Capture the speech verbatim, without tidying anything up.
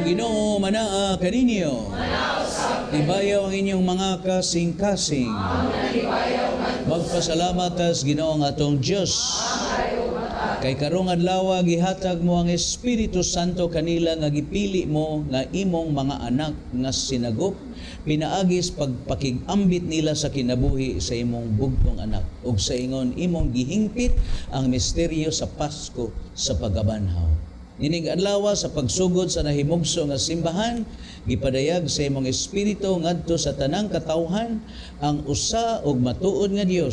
Ang Ginoo manaa kaninyo. Ibayaw ang inyong mga kasing-kasing. Magpasalamat tas Ginoo ang atong Dios. Kay karong adlaw gihatag mo ang Espiritu Santo kanila nga gipili mo nga imong mga anak nga sinagop pinaagis pagpakig-ambit nila sa kinabuhi sa imong bugtong anak ug sa ingon imong gihingpit ang misteryo sa Pasko sa pagabanhaw. Ining adlaw sa pagsugod sa nahimugso nga simbahan, gipadayag sa imong espiritu ngadto sa tanang katawhan ang usa og matuod nga Dios